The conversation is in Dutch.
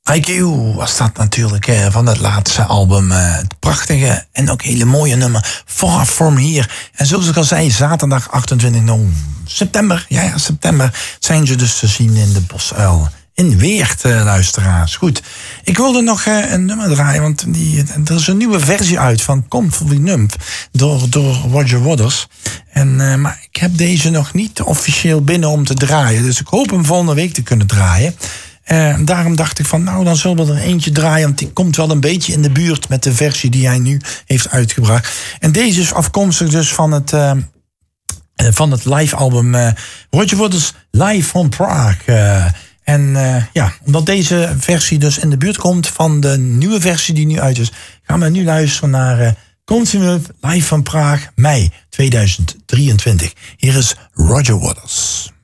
IQ was dat natuurlijk van het laatste album. Het prachtige en ook hele mooie nummer Far From Here. En zoals ik al zei, zaterdag 28 september. Ja, september zijn ze dus te zien in de Bosuil. In Weert, luisteraars. Goed, ik wilde nog een nummer draaien, want er is een nieuwe versie uit van Come For The Nymph door Roger Waters. Maar ik heb deze nog niet officieel binnen om te draaien. Dus ik hoop hem volgende week te kunnen draaien. Daarom dacht ik van, nou, dan zullen we er eentje draaien, want die komt wel een beetje in de buurt met de versie die hij nu heeft uitgebracht. En deze is afkomstig dus van het live album Roger Waters Live from Prague. Omdat deze versie dus in de buurt komt van de nieuwe versie die nu uit is, gaan we nu luisteren naar Continue Live van Praag, mei 2023. Hier is Roger Waters.